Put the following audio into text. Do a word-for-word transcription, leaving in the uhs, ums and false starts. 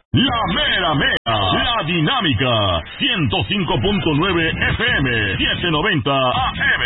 La mera mera, la dinámica, ciento cinco punto nueve F M, setecientos noventa A M.